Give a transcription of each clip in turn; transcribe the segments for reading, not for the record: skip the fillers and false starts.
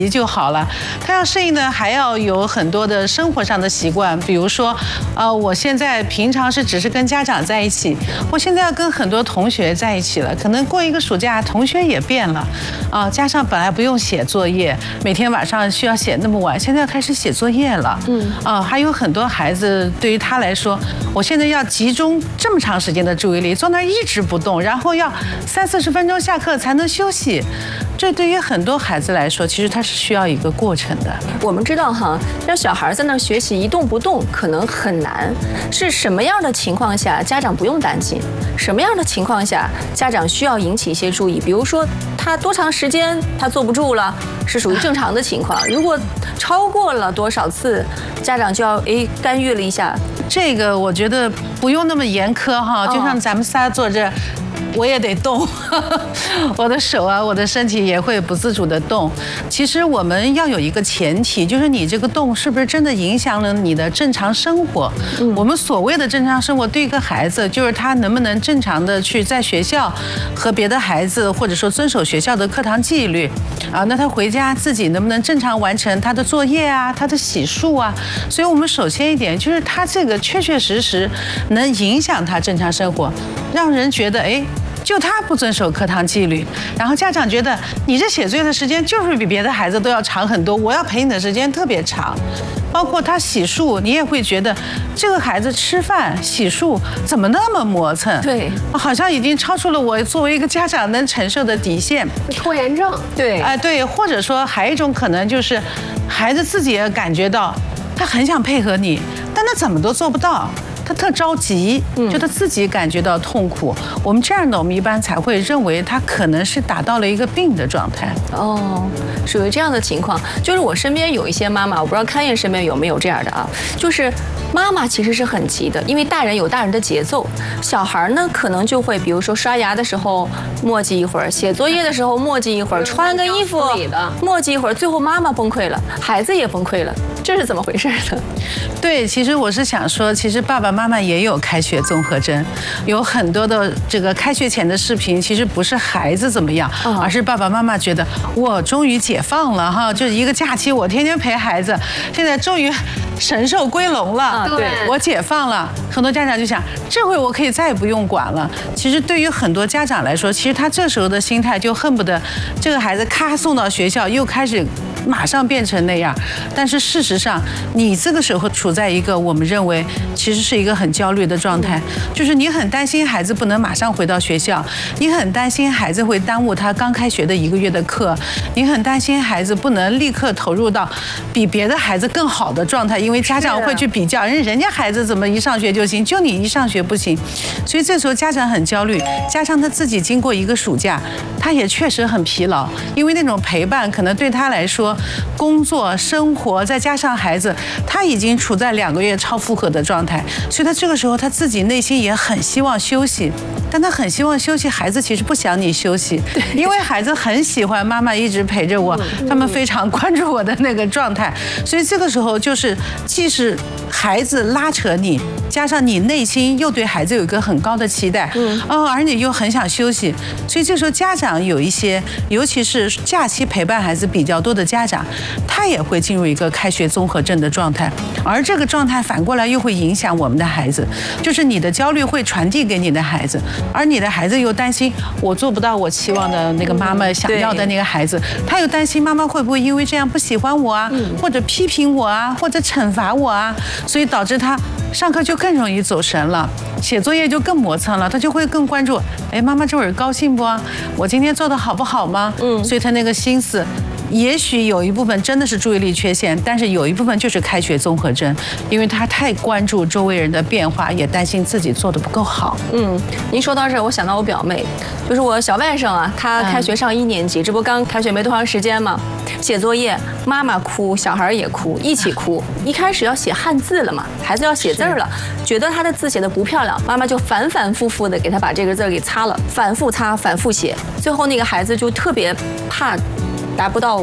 就好了。他要适应的还要有很多的生活上的习惯，比如说，我现在平常只是跟家长在一起，我现在要跟很多同学在一起了，可能过一个暑假，同学也变了，加上本来不用写作业，每天晚上需要写那么晚，现在要开始写作业了，还有很多孩子对于他来说，我现在要集中这么长时间的注意力，坐那儿一直不动，然后要30-40分钟下课才能休息。这对于很多孩子来说，其实他是需要一个过程的。 我们知道哈，让小孩在那儿学习一动不动可能很难。是什么样的情况下家长不用担心？什么样的情况下家长需要引起一些注意？比如说他多长时间他坐不住了，是属于正常的情况。如果超过了多少次，家长就要干预了一下。 这个我觉得不用那么严苛哈，就像咱们仨坐这。我也得动，我的手啊，我的身体也会不自主的动。其实我们要有一个前提，就是你这个动是不是真的影响了你的正常生活？我们所谓的正常生活，对一个孩子，就是他能不能正常的去在学校和别的孩子，或者说遵守学校的课堂纪律啊，那他回家自己能不能正常完成他的作业啊，他的洗漱啊？所以我们首先一点就是他这个确确实实能影响他正常生活，让人觉得就他不遵守课堂纪律，然后家长觉得你这写作业的时间就是比别的孩子都要长很多，我要陪你的时间特别长。包括他洗漱，你也会觉得这个孩子吃饭洗漱怎么那么磨蹭？ 对， 好像已经超出了我作为一个家长能承受的底线。 拖延症。 对， 对，或者说还有一种可能就是孩子自己也感觉到他很想配合你，但他怎么都做不到。他特着急，就他自己感觉到痛苦。我们这样的，我们一般才会认为他可能是达到了一个病的状态。 属于这样的情况。就是我身边有一些妈妈，我不知道勘验身边有没有这样的啊，就是妈妈其实是很急的，因为大人有大人的节奏，小孩呢可能就会，比如说刷牙的时候磨叽一会儿，写作业的时候磨叽一会儿，穿个衣服磨叽一会儿，最后妈妈崩溃了，孩子也崩溃了，这是怎么回事呢？ 对，其实我是想说，其实爸爸妈妈也有开学综合征，有很多的这个开学前的视频，其实不是孩子怎么样，而是爸爸妈妈觉得我终于解放了哈，就是一个假期，我天天陪孩子，现在终于神兽归笼了， 对， 我解放了。很多家长就想，这回我可以再也不用管了。其实对于很多家长来说，其实他这时候的心态就恨不得这个孩子咔送到学校，又开始马上变成那样。但是事实上，你这个时候处在一个我们认为其实是一个很焦虑的状态，就是你很担心孩子不能马上回到学校，你很担心孩子会耽误他刚开学的1个月的课，你很担心孩子不能立刻投入到比别的孩子更好的状态，因为家长会去比较，人家孩子怎么一上学就行，就你一上学不行，所以这时候家长很焦虑，加上他自己经过一个暑假，他也确实很疲劳，因为那种陪伴可能对他来说，工作、生活再加上孩子，他已经处在2个月超负荷的状态，所以他这个时候他自己内心也很希望休息，但他很希望休息，孩子其实不想你休息，因为孩子很喜欢妈妈一直陪着我，他们非常关注我的那个状态，所以这个时候就是既是孩子拉扯你，加上你内心又对孩子有一个很高的期待，而你又很想休息，所以这时候家长有一些，尤其是假期陪伴孩子比较多的家长，他也会进入一个开学综合症的状态，而这个状态反过来又会影响我们的孩子，就是你的焦虑会传递给你的孩子，而你的孩子又担心我做不到我期望的那个妈妈想要的那个孩子，他又担心妈妈会不会因为这样不喜欢我啊，或者批评我啊，或者惩罚我啊，所以导致他上课就更容易走神了，写作业就更磨蹭了，他就会更关注，妈妈这会儿高兴不啊？我今天做的好不好吗？所以他那个心思，也许有一部分真的是注意力缺陷，但是有一部分就是开学综合征，因为他太关注周围人的变化，也担心自己做的不够好。 您说到这儿，我想到我表妹，就是我小外甥啊，她开学上1年级，这不刚开学没多长时间吗？写作业，妈妈哭，小孩也哭，一起哭。一开始要写汉字了嘛，孩子要写字了，觉得他的字写的不漂亮，妈妈就反反复复的给他把这个字给擦了，反复擦，反复写。最后那个孩子就特别怕达不到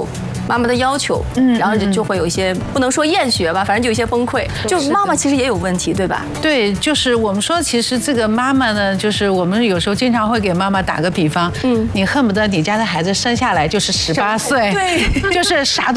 妈妈的要求，然后就会有一些不能说厌学吧，反正就有一些崩溃。就妈妈其实也有问题，对吧？ 对，就是我们说，其实这个妈妈呢，就是我们有时候经常会给妈妈打个比方，你恨不得你家的孩子生下来就是18岁， 对， 就是啥都